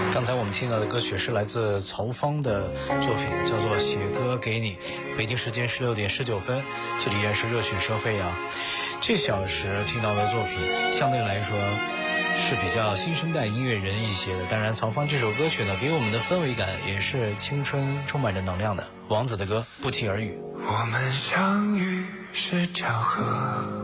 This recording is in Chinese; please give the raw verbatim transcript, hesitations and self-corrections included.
刚才我们听到的歌曲是来自曹芳的作品，叫做《写歌给你》。北京时间十六点十九分，这里依然是热曲收费啊。这小时听到的作品相对来说是比较新生代音乐人一些的，当然曹芳这首歌曲呢，给我们的氛围感也是青春充满着能量的。王子的歌，不期而遇。 我们相遇是巧合。